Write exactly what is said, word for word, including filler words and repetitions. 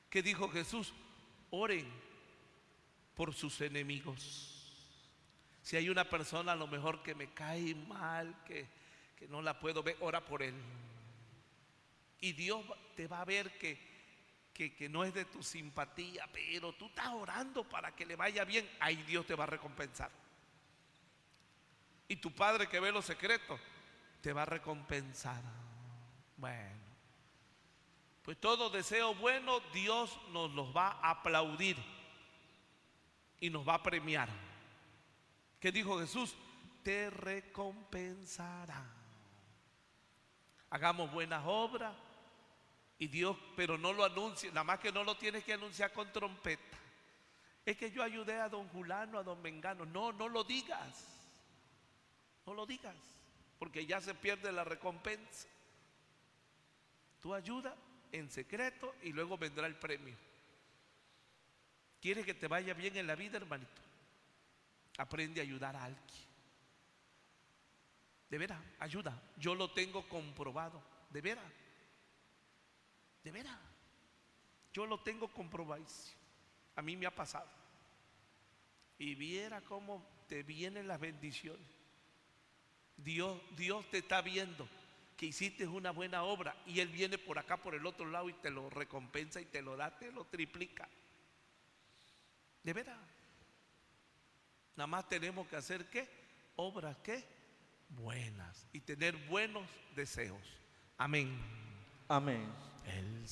¿Qué dijo Jesús? Oren por sus enemigos. Si hay una persona a lo mejor que me cae mal, que, que no la puedo ver, ora por él. Y Dios te va a ver que, que, que no es de tu simpatía, pero tú estás orando para que le vaya bien. Ahí Dios te va a recompensar. Y tu Padre que ve los secretos te va a recompensar. Bueno, pues todo deseo bueno Dios nos los va a aplaudir y nos va a premiar. ¿Qué dijo Jesús? Te recompensará. Hagamos buenas obras y Dios, pero no lo anuncie, nada más que no lo tienes que anunciar con trompeta. Es que yo ayudé a don Julano, a don Mengano. No, no lo digas. No lo digas, porque ya se pierde la recompensa. Tú ayuda en secreto y luego vendrá el premio. ¿Quieres que te vaya bien en la vida, hermanito? Aprende a ayudar a alguien. De veras, ayuda. Yo lo tengo comprobado. De veras. De veras. Yo lo tengo comprobado. A mí me ha pasado. Y viera cómo te vienen las bendiciones. Dios, Dios te está viendo que hiciste una buena obra y Él viene por acá, por el otro lado y te lo recompensa y te lo da, te lo triplica. De veras. Nada más tenemos que hacer ¿qué? Obras ¿qué? Buenas y tener buenos deseos. Amén. Amén. El